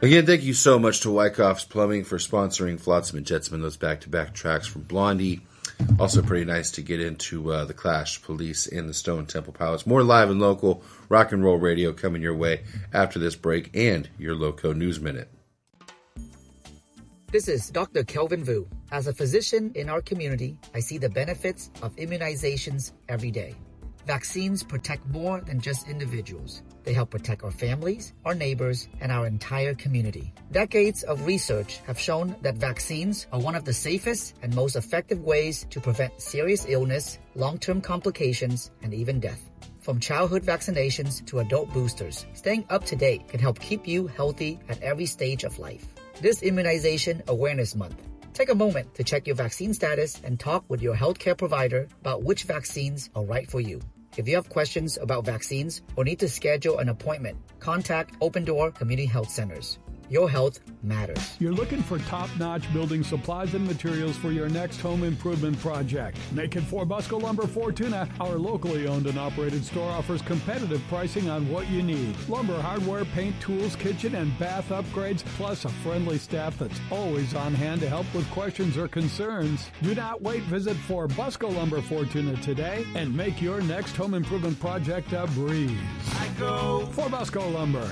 Again, thank you so much to Wyckoff's Plumbing for sponsoring Flotsam and Jetsam, those back-to-back tracks from Blondie. Also pretty nice to get into The Clash, Police, and the Stone Temple Pilots. More live and local rock and roll radio coming your way after this break and your Loco News Minute. This is Dr. Kelvin Vu. As a physician in our community, I see the benefits of immunizations every day. Vaccines protect more than just individuals. They help protect our families, our neighbors, and our entire community. Decades of research have shown that vaccines are one of the safest and most effective ways to prevent serious illness, long-term complications, and even death. From childhood vaccinations to adult boosters, staying up to date can help keep you healthy at every stage of life. This Immunization Awareness Month, take a moment to check your vaccine status and talk with your healthcare provider about which vaccines are right for you. If you have questions about vaccines or need to schedule an appointment, contact Open Door Community Health Centers. Your health matters. You're looking for top-notch building supplies and materials for your next home improvement project. Make it for Busco Lumber Fortuna. Our locally owned and operated store offers competitive pricing on what you need. Lumber, hardware, paint, tools, kitchen, and bath upgrades, plus a friendly staff that's always on hand to help with questions or concerns. Do not wait. Visit for Busco Lumber Fortuna today and make your next home improvement project a breeze. I go for Busco Lumber.